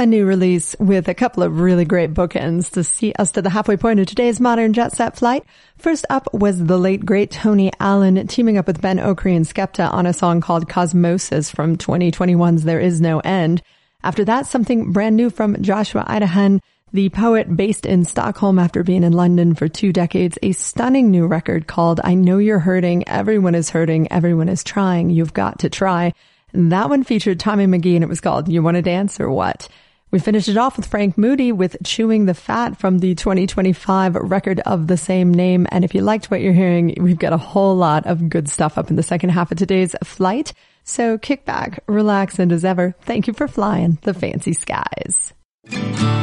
a new release with a couple of really great bookends to see us to the halfway point of today's modern jet set flight. First up was the late great Tony Allen teaming up with Ben Okri and Skepta on a song called Cosmosis from 2021's There Is No End. After that, something brand new from Joshua Idahan, the poet based in Stockholm after being in London for 2 decades, a stunning new record called I Know You're Hurting, Everyone is Hurting, Everyone is Trying, You've Got to Try. And that one featured Tommy McGee and it was called You Wanna Dance or What? We finished it off with Frank Moody with Chewing the Fat from the 2025 record of the same name. And if you liked what you're hearing, we've got a whole lot of good stuff up in the second half of today's flight. So kick back, relax, and as ever, thank you for flying the fancy skies.